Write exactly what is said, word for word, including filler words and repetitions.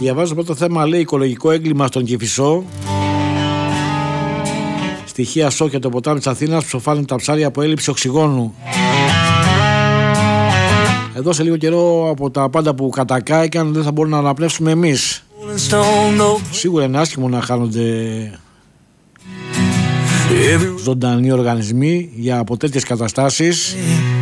διαβάζω πρώτο θέμα, λέει οικολογικό έγκλημα στον Κηφισό. Στοιχεία σοκ για το ποτάμι της Αθήνας, ψοφάνουν τα ψάρια από έλλειψη οξυγόνου. Εδώ σε λίγο καιρό από τα πάντα που κατακάηκαν δεν θα μπορούμε να αναπνεύσουμε εμείς. Σίγουρα είναι άσχημο να χάνονται ζωντανοί οργανισμοί για από τέτοιες καταστάσεις.